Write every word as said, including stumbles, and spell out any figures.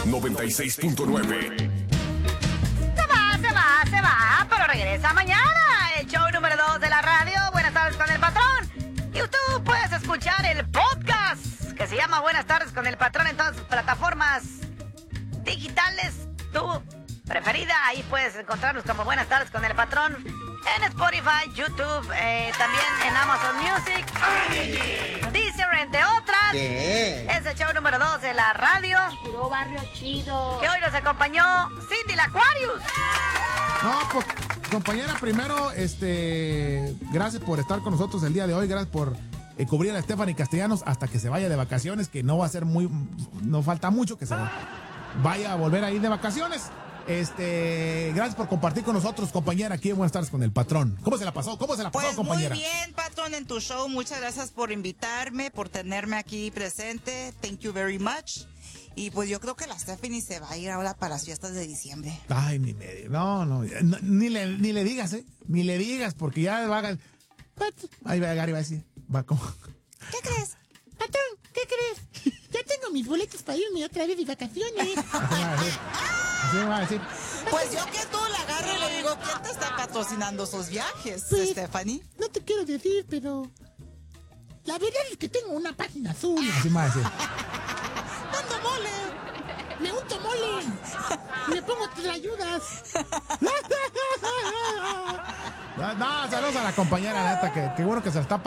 noventa y seis punto nueve. Se va, se va, se va, pero regresa mañana. El show número dos de la radio. Buenas tardes con el patrón. Y tú puedes escuchar el podcast que se llama Buenas tardes con el patrón en todas sus plataformas digitales. Tu preferida. Ahí puedes encontrarnos como Buenas tardes con el patrón. En Spotify, YouTube, eh, también en Amazon Music, Deezer, entre otras. ¿Qué? Es el show número dos de la radio. Puro barrio chido. Que hoy nos acompañó Cindy la Aquarius. No, pues, compañera, primero, este, gracias por estar con nosotros el día de hoy, gracias por eh, cubrir a Stephanie Castellanos hasta que se vaya de vacaciones, que no va a ser muy, no falta mucho que se vaya a volver a ir de vacaciones. Este, gracias por compartir con nosotros, compañera, aquí en Buenas tardes con el patrón. ¿Cómo se la pasó? ¿Cómo se la pasó, Pues compañera? muy bien, patrón, en tu show. Muchas gracias por invitarme, por tenerme aquí presente. Thank you very much. Y pues yo creo que la Stephanie se va a ir ahora para las fiestas de diciembre. Ay, ni me, no, no, no, ni le, ni le digas, eh, ni le digas, porque ya va a, ahí va a llegar y va a decir, va como. ¿Qué crees? Patrón, ¿qué crees? Ya tengo mis boletos para irme otra vez de vacaciones. Así va a decir, así va a decir. Pues yo que tú la agarro y le digo, ¿quién te está patrocinando esos viajes, Pues, Stephanie? No te quiero decir, pero la verdad es que tengo una página azul. Así va a decir. ¡Dando mole! Me unto mole. Me pongo ayudas. No, no, saludos a la compañera, neta, que, que bueno que se la está